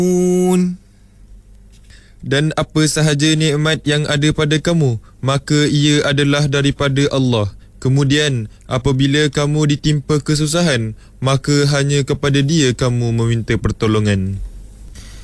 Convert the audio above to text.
Dan apa sahaja nikmat yang ada pada kamu, maka ia adalah daripada Allah. Kemudian, apabila kamu ditimpa kesusahan, maka hanya kepada Dia kamu meminta pertolongan.